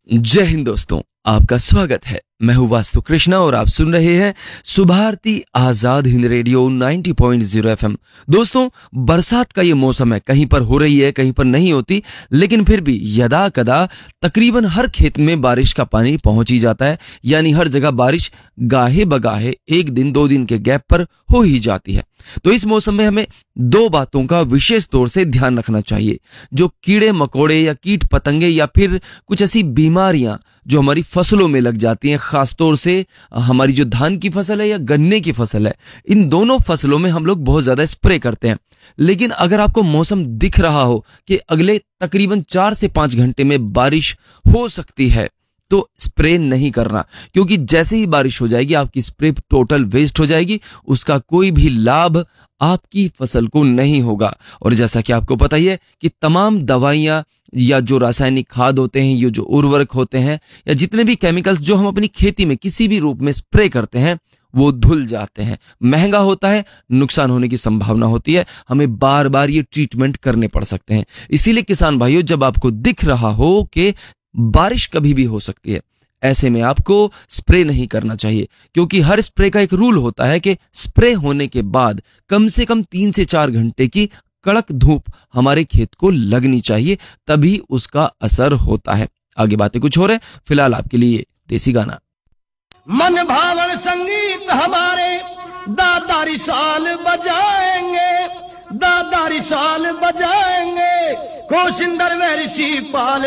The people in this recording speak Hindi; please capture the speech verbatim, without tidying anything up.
जय हिंद दोस्तों, आपका स्वागत है। मैं हूं वास्तु कृष्णा और आप सुन रहे हैं सुभारती आजाद हिंद रेडियो नब्बे पॉइंट शून्य एफएम। दोस्तों, बरसात का ये मौसम है, कहीं पर हो रही है, कहीं पर नहीं होती, लेकिन फिर भी यदा कदा तकरीबन हर खेत में बारिश का पानी पहुंच ही जाता है। यानी हर जगह बारिश गाहे बगाहे एक दिन दो दिन के गैप पर हो ही जाती है। तो इस मौसम में हमें दो बातों का विशेष तौर से ध्यान रखना चाहिए। जो कीड़े मकोड़े या कीट पतंगे या फिर कुछ ऐसी बीमारियां जो हमारी फसलों में लग जाती हैं, खासतौर से हमारी जो धान की फसल है या गन्ने की फसल है, इन दोनों फसलों में हम लोग बहुत ज्यादा स्प्रे करते हैं। लेकिन अगर आपको मौसम दिख रहा हो कि अगले तकरीबन चार से पांच घंटे में बारिश हो सकती है, तो स्प्रे नहीं करना, क्योंकि जैसे ही बारिश हो जाएगी आपकी स्प्रे टोटल वेस्ट हो जाएगी, उसका कोई भी लाभ आपकी फसल को नहीं होगा। और जैसा कि आपको पता ही है कि तमाम दवाइयां या जो रासायनिक खाद होते हैं, ये जो उर्वरक होते हैं, या जितने भी केमिकल्स जो हम अपनी खेती में किसी भी रूप में स्प्रे करते हैं, वो धुल जाते हैं, महंगा होता है, नुकसान होने की संभावना होती है, हमें बार बार ये ट्रीटमेंट करने पड़ सकते हैं। इसीलिए किसान भाइयों, जब आपको दिख रहा हो कि बारिश कभी भी हो सकती है, ऐसे में आपको स्प्रे नहीं करना चाहिए, क्योंकि हर स्प्रे का एक रूल होता है कि स्प्रे होने के बाद कम से कम तीन से चार घंटे की कड़क धूप हमारे खेत को लगनी चाहिए, तभी उसका असर होता है। आगे बातें कुछ हो रहे, फिलहाल आपके लिए देसी गाना। मन भावन संगीत हमारे दादा रिसाल बजाएंगे, दादा रिसाल बजाएंगे, को सिंदर व ऋषि पाल